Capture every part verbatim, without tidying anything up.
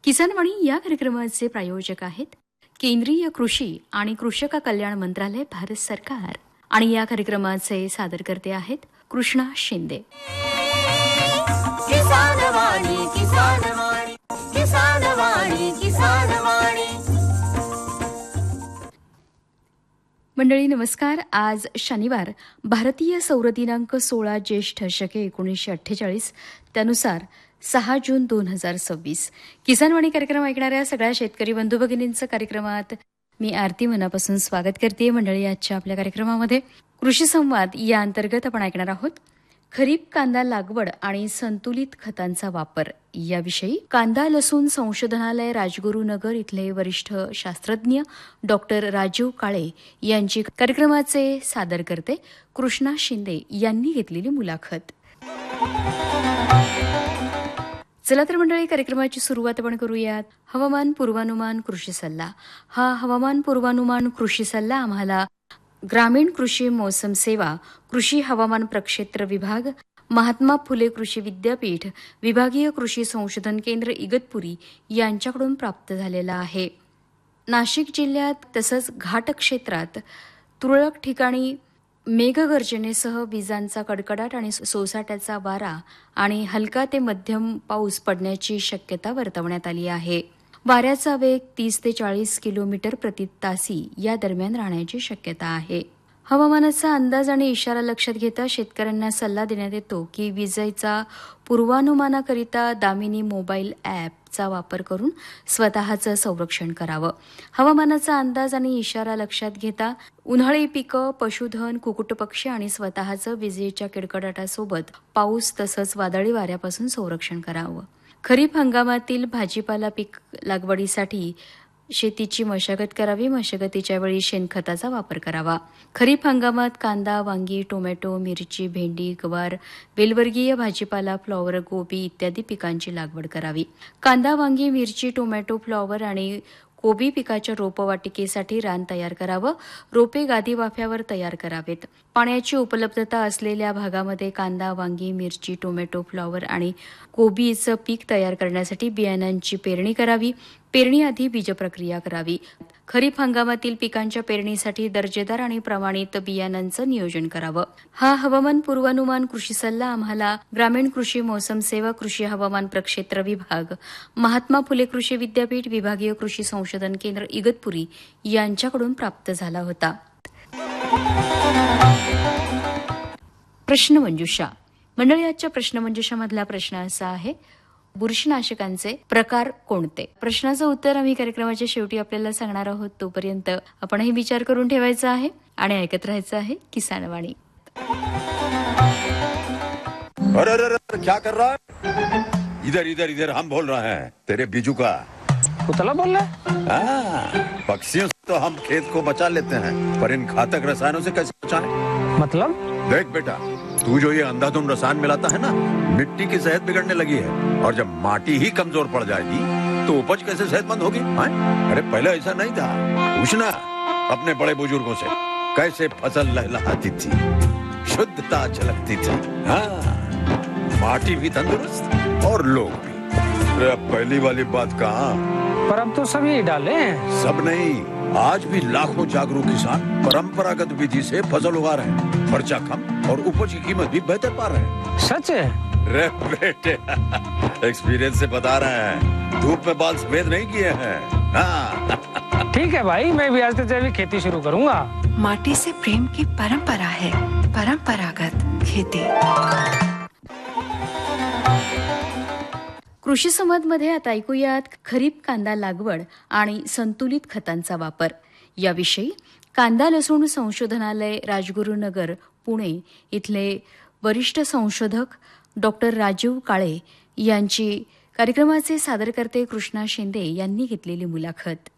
किसानवाणी या कार्यक्रमाचे प्रायोजक आहेत केंद्रीय कृषी आणि कृषक कल्याण मंत्रालय, भारत सरकार. आणि या कार्यक्रमाचे सादरकर्ते आहेत कृष्णा शिंदे. किसानवाणी किसानवाणी किसानवाणी किसानवाणी. मंडळी नमस्कार. आज शनिवार, भारतीय सौर दिनांक सोळा ज्येष्ठ शके एकोणीसशे अठ्ठेचाळीस, त्यानुसार सहा जून दोन हजार सव्वीस. किसानवाणी कार्यक्रम ऐकणाऱ्या सगळ्या शेतकरी बंधू भगिनींचं कार्यक्रमात मी आरती मनापासून स्वागत करते. मंडळी, आजच्या आपल्या कार्यक्रमामध्ये कृषी संवाद या अंतर्गत आपण ऐकणार आहोत खरीप कांदा लागवड आणि संतुलित खतांचा वापर याविषयी. कांदा लसूण संशोधनालय, राजगुरुनगर इथले वरिष्ठ शास्त्रज्ञ डॉक्टर राजीव काळे यांची कार्यक्रमाचे सादरकर्ते कृष्णा शिंदे यांनी घेतलेली मुलाखत. चला तर मंडळी, कार्यक्रमाची सुरुवात आपण करूयात. हवामान पूर्वानुमान कृषी सल्ला. हा हवामान पूर्वानुमान कृषी सल्ला आम्हाला ग्रामीण कृषी मौसम सेवा, कृषी हवामान प्रक्षेत्र विभाग, महात्मा फुले कृषी विद्यापीठ, विभागीय कृषी संशोधन केंद्र इगतपुरी यांच्याकडून प्राप्त झालेला आहे. नाशिक जिल्ह्यात तसंच घाट क्षेत्रात तुरळक ठिकाणी मेघगर्जनेसह विजांचा कडकडाट आणि सोसाट्याचा वारा आणि हलका ते मध्यम पाऊस पडण्याची शक्यता वर्तवण्यात आली आहे. वाऱ्याचा वेग तीस ते चाळीस किलोमीटर प्रति तासी या दरम्यान राहण्याची शक्यता आहे. हवामानाचा अंदाज आणि इशारा लक्षात घेता शेतकऱ्यांना सल्ला देण्यात येतो की विजेचा पूर्वानुमानाकरिता दामिनी मोबाईल ॲपचा वापर करून स्वतःचं संरक्षण करावं. हवामानाचा अंदाज आणि इशारा लक्षात घेता उन्हाळी पिकं, पशुधन, कुकुटपक्षी आणि स्वतःचं विजेच्या कडकडाटासोबत पाऊस तसंच वादळी वाऱ्यापासून संरक्षण करावं. खरीप हंगामातील भाजीपाला पीक लागवडीसाठी शेतीची मशागत करावी. मशागतीच्या वेळी शेणखताचा वापर करावा. खरीप हंगामात कांदा, वांगी, टोमॅटो, मिरची, भेंडी, गवार, वेलवर्गीय भाजीपाला, फ्लॉवर, गोबी इत्यादी पिकांची लागवड करावी. कांदा, वांगी, मिरची, टोमॅटो, फ्लॉवर आणि कोबी पिकाच्या रोपवाटिकेसाठी रान तयार करावं. रोपे गादी वाफ्यावर तयार करावेत. पाण्याची उपलब्धता असलेल्या भागामध्ये कांदा, वांगी, मिरची, टोमॅटो, फ्लॉवर आणि कोबीचं पीक तयार करण्यासाठी बियाणांची पेरणी करावी. पेरणीआधी बीजप्रक्रिया करावी. खरीप हंगामातील पिकांच्या पेरणीसाठी दर्जेदार आणि प्रमाणित बियाणांचं नियोजन करावं. हा हवामान पूर्वानुमान कृषी सल्ला आम्हाला ग्रामीण कृषी मौसम सेवा, कृषी हवामान प्रक्षेत्र विभाग, महात्मा फुले कृषी विद्यापीठ, विभागीय कृषी संशोधन केंद्र इगतपुरी यांच्याकडून प्राप्त झाला होता. प्रश्नमंजुषा. मंडळी, आजच्या प्रश्नमंजुषामधला प्रश्न असा आहे, बुरशीनाशकांचे प्रकार कोणते? प्रश्नाचं उत्तर आम्ही कार्यक्रमाच्या शेवटी आपल्याला सांगणार आहोत. तोपर्यंत आपणही विचार करून ठेवायचा आहे आणि ऐकत राहायचं आहे किसानवाणी. अरे अरे अरे क्या कर रहा है? इधर इधर इधर हम बोल रहे हैं तेरे बीजू का. उतला बोल रहा है? हाँ, पक्षियों से तो हम खेत को बचा लेते हैं, पर इन घातक रसायनों से कैसे बचाएं? मतलब? देख बेटा, तू जो ये अंधाधुंध रसायन मिलाता है ना, मिट्टी की सेहत बिगड़ने लगी है और जब माटी ही कमजोर पड़ जाएगी तो उपज कैसे सेहतमंद होगी? हाँ? अरे पहले ऐसा नहीं था. पूछना अपने बड़े बुजुर्गों से, कैसे फसल लहलहाती थी, शुद्धता झलकती थी. हाँ, माटी भी तंदुरुस्त और लोग भी. अरे अब पहली वाली बात कहाँ, पर अब तो सब यही डाले हैं. सब नहीं, आज भी लाखों जागरूक किसान परंपरागत विधि से फसल उगा रहे हैं. खर्चा कम और उपज की कीमत भी बेहतर पा रहे हैं. सच है? रे बेटे, एक्सपीरियंस से बता रहे हैं, धूप में बाल सफेद नहीं किए हैं. हाँ. ठीक है भाई, मैं भी आज से जैविक खेती शुरू करूंगा. माटी से प्रेम की परंपरा है, परंपरागत खेती. कृषी संवादमध्ये आता ऐकूयात खरीप कांदा लागवड आणि संतुलित खतांचा वापर याविषयी. कांदा लसूण संशोधनालय, राजगुरुनगर, पुणे इथले वरिष्ठ संशोधक डॉक्टर राजीव काळे यांची कार्यक्रमाचे सादरकर्ते कृष्णा शिंदे यांनी घेतलेली मुलाखत.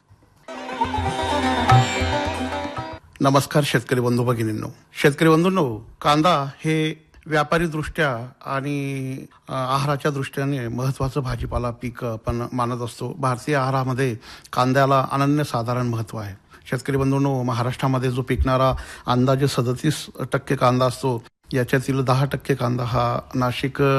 नमस्कार शेतकरी बंधू भगिनींनो. शेतकरी बंधूंनो, कांदा हे व्यापारीदृष्ट्या आणि आहाराच्या दृष्टीने महत्त्वाचं भाजीपाला पीक आपण मानत असतो. भारतीय आहारामध्ये कांद्याला अनन्यसाधारण महत्त्व आहे. शेतकरी बंधूंनो, महाराष्ट्रामध्ये जो पिकणारा अंदाजे सदतीस टक्के कांदा असतो, याच्यातील दहा टक्के कांदा हा नाशिक